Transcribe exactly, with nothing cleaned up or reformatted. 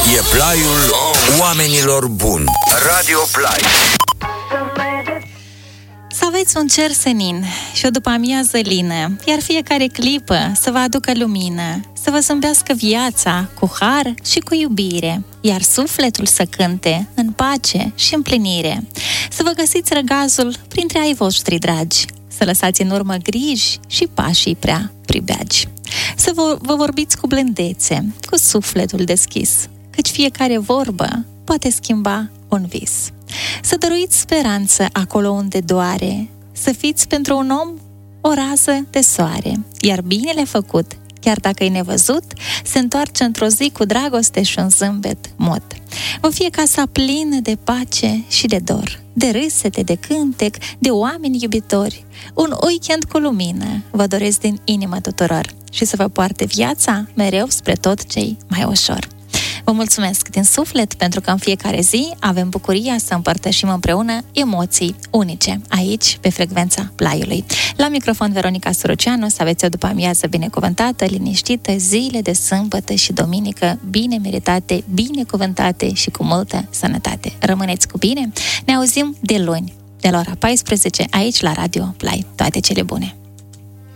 E Plaiul oamenilor buni. Radio Play. Să aveți un cer senin și o după-amiază lină, iar fiecare clipă să vă aducă lumină, să vă zâmbească viața cu har și cu iubire, iar sufletul să cânte în pace și împlinire. Să vă găsiți răgazul printre ai voștri dragi, să lăsați în urmă griji și pașii prea pribeagi. Să vă, vă vorbiți cu blândețe, cu sufletul deschis, căci fiecare vorbă poate schimba un vis. Să dăruiți speranță acolo unde doare, să fiți pentru un om o rază de soare, iar binele făcut, chiar dacă e nevăzut, se întoarce într-o zi cu dragoste și un zâmbet mod. Vă fie casa plină de pace și de dor, de râsete, de cântec, de oameni iubitori. Un weekend cu lumină vă doresc din inimă tuturor și să vă poarte viața mereu spre tot ce-i mai ușor. Vă mulțumesc din suflet pentru că în fiecare zi avem bucuria să împărtășim împreună emoții unice aici, pe frecvența Plaiului. La microfon Veronica Suroceanu, să aveți o după-amiază binecuvântată, liniștită, zile de sâmbătă și duminică bine meritate, binecuvântate și cu multă sănătate. Rămâneți cu bine, ne auzim de luni, de la ora paisprezece, aici la Radio Play. Toate cele bune!